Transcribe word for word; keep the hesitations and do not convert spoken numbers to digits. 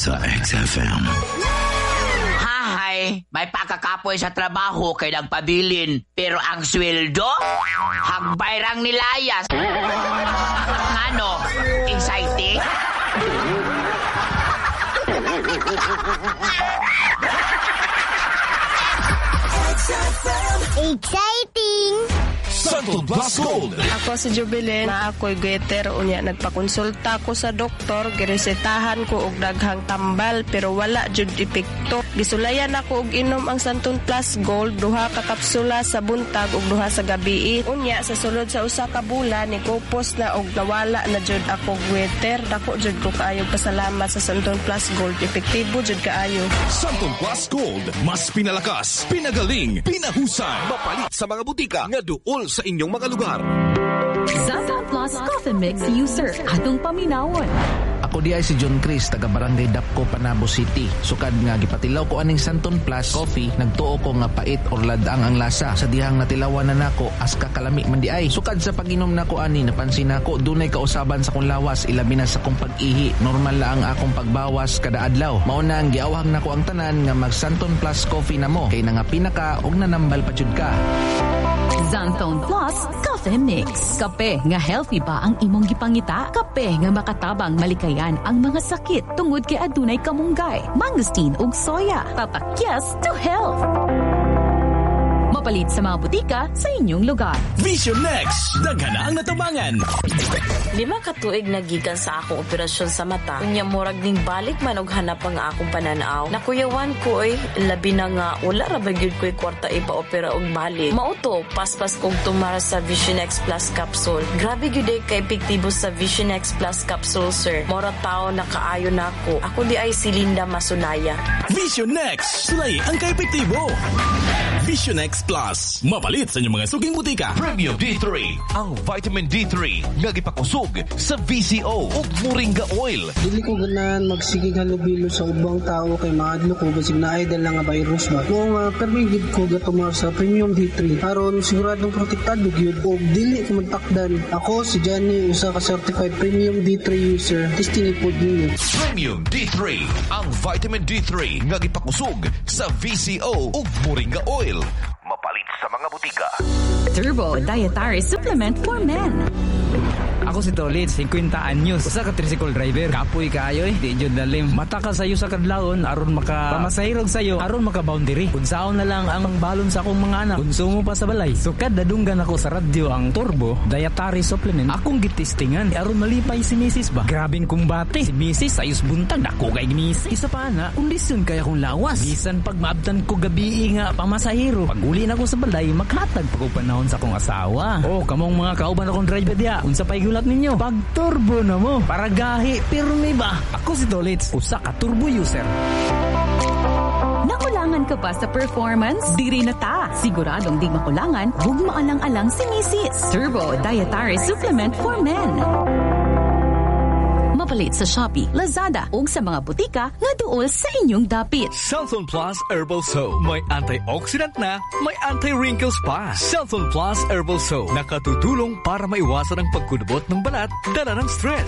sa X F M. Hay, may pakakapoy sa trabaho kay nagpabilin, pero ang sweldo, hagbayrang nilayas. Ano, exciting? Exciting! Santon Plus Gold. Ako si Jubilin, na ako'y gweter unya. Nagpakonsulta ko sa doktor, giresetahan ko og daghang tambal pero wala jud epekto. Gisulayan ako og inom ang Santon Plus Gold, duha ka kapsula sa buntag ug duha sa gabi. Unya sa sulod sa usa ka bulan ni kupos na og nawala na jud ako gweter. Dako jud ko kaayo pasalamat sa Santon Plus Gold, epektibo jud kaayo. Santon Plus Gold, mas pinalakas, pinagaling, pinahusay. Mapalit sa mga butika nga duol sa inyong mga lugar. Santon Plus Coffee Mix user, atong paminawon. Ako di ay si John Chris, taga Barangay Dapco, Panabo City. Sukad nga gipatilaw ko aning Santon Plus Coffee, nagtuo ko nga pait or ladang ang lasa. Sa dihang natilawan na nako, as kakalami man di ay. Sukad sa pag-inom nako ani, napansin nako dunay kausaban sa kong lawas, ilabi na sa kong pag-ihi. Normal la ang akong pagbawas kada adlaw. Mao na ang giawhag nako ang tanan nga mag Santon Plus Coffee na mo, kay nangapina ka og nanambal pa jud ka. Santon Plus Coffee Mix. Kape nga healthy ba ang imong gipangita? Kape nga makatabang malikayan ang mga sakit tungod kay adunay kamunggay, mangosteen ug soya. Tatak-yes to health. Mapalit sa mga butika sa inyong lugar. Vision Next, daghan na ang natabangan. Lima ka tuig nagikan sa akong operasyon sa mata. Unya murag ning balik man og hanap ang akong pananaw. Nakuyawan ko oy, labi na nga wala ra ba gyud ko'y kwarta ipa-opera og balik. Mauto, paspas kong tumara sa Vision X Plus Capsule. Grabe gyud kay epektibo sa Vision X Plus Capsule, sir. Mora tao na kaayo nako. Ako di ay si Linda Masunaya. Vision Next, sulay ang kaepektibo. Vision X Plus, mapalit sa inyong mga suging butika. Premium D three, ang vitamin D three nga gipakusog sa V C O ug Moringa Oil. Dili ko ganahan magsigig halubilo sa ubang tao kay maadlo ko basig na ay dala nga virus ba. Kung uh, permigid ko gatumar sa Premium D three aron siguradong protektado gyud og dili ko magtakdan. Ako si Johnny, usa ka certified Premium D three user. Testing ipod ninyo. Premium D three, ang vitamin D three nga gipakusog sa V C O ug Moringa Oil. Mapalit sa mga butika. Turbo Dietary Supplement for Men. Ako si Tolit, fifty anyos. Usa ka tricycle driver. Kapoy kaayo eh. Di jud dalim. Mata ka sayo sa kadlawon aron maka pamasahirog sayo aron maka boundary. Unsaon na lang ang balon sa akong mga anak. Konsumo pa sa balay. Sukad dadunggan ako sa radyo ang Turbo Dietary Supplement. Akong gitistingan aron malipay si Missus ba. Grabing kumbate. Si Missus ayos buntag dako kay Missus. Isa pa na, kondisyon kaya akong lawas. Bisan pag maabtan ko gabi nga pamasahiro. Pag uli na ko sa balay, maghatag pa ko panahon sa akong asawa. Oh, kamong mga kauban akong driver dia. Unsa pay gulat ninyo? Pag turbo na mo. Para gahi, pirmi ba? Ako si Dolitz, usa ka turbo user. Nakulangan ka pa sa performance? Diri na ta. Siguradong di makulangan, huwag maalang-alang si Missus Turbo Dietary Supplement for Men. Mapalit sa Shopee, Lazada ug sa mga butika nga duol sa inyong dapit. Santon Plus Herbal Soap. May antioxidant na, may anti-wrinkles pa. Santon Plus Herbal Soap. Nakatutulong para maiwasan ang pagkudubot ng balat, dala ng stress.